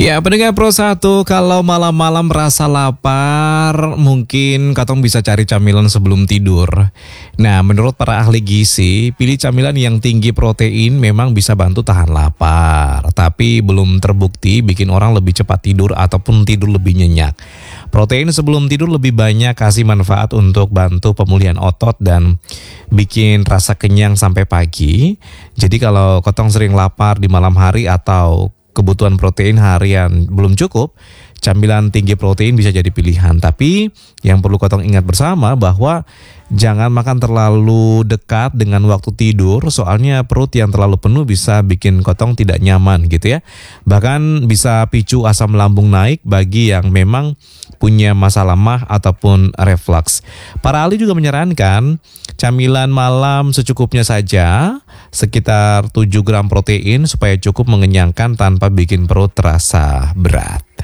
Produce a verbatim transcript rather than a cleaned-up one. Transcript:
Ya, pendengar Pro satu, kalau malam-malam merasa lapar, mungkin katong bisa cari camilan sebelum tidur. Nah, menurut para ahli gizi, pilih camilan yang tinggi protein memang bisa bantu tahan lapar, tapi belum terbukti bikin orang lebih cepat tidur ataupun tidur lebih nyenyak. Protein sebelum tidur lebih banyak kasih manfaat untuk bantu pemulihan otot dan bikin rasa kenyang sampai pagi. Jadi kalau kotong sering lapar di malam hari atau kebutuhan protein harian belum cukup, camilan tinggi protein bisa jadi pilihan. Tapi yang perlu kotong ingat bersama bahwa jangan makan terlalu dekat dengan waktu tidur, soalnya perut yang terlalu penuh bisa bikin kotong tidak nyaman gitu ya. Bahkan bisa picu asam lambung naik bagi yang memang punya masalah mah ataupun reflux. Para ahli juga menyarankan camilan malam secukupnya saja, sekitar tujuh gram protein supaya cukup mengenyangkan tanpa bikin perut terasa berat.